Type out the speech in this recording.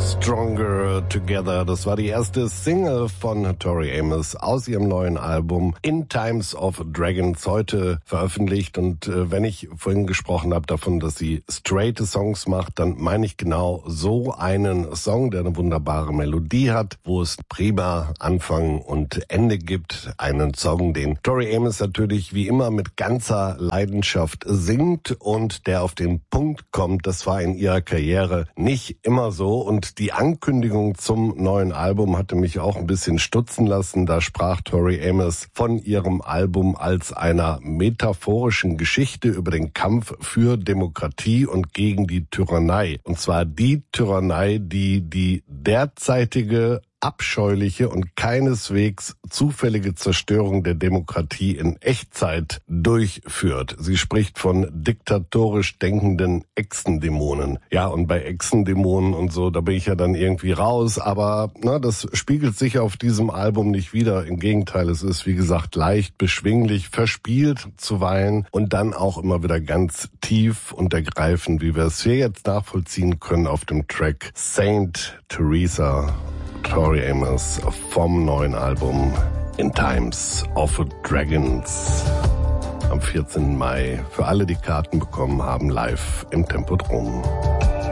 Stronger Together. Das war die erste Single von Tori Amos aus ihrem neuen Album In Times of Dragons, heute veröffentlicht. Und wenn ich vorhin gesprochen habe davon, dass sie straighte Songs macht, dann meine ich genau so einen Song, der eine wunderbare Melodie hat, wo es prima Anfang und Ende gibt. Einen Song, den Tori Amos natürlich wie immer mit ganzer Leidenschaft singt und der auf den Punkt kommt. Das war in ihrer Karriere nicht immer so. Und die Ankündigung zum neuen Album hatte mich auch ein bisschen stutzen lassen. Da sprach Tori Amos von ihrem Album als einer metaphorischen Geschichte über den Kampf für Demokratie und gegen die Tyrannei. Und zwar die Tyrannei, die derzeitige abscheuliche und keineswegs zufällige Zerstörung der Demokratie in Echtzeit durchführt. Sie spricht von diktatorisch denkenden Echsendämonen. Ja, und bei Echsendämonen und so, da bin ich ja dann irgendwie raus, aber das spiegelt sich auf diesem Album nicht wider. Im Gegenteil, es ist, wie gesagt, leicht, beschwinglich, verspielt zuweilen und dann auch immer wieder ganz tief und ergreifend, wie wir es hier jetzt nachvollziehen können auf dem Track Saint Teresa. Tori Amos vom neuen Album In Times of Dragons am 14. Mai. Für alle, die Karten bekommen haben, live im Tempodrom.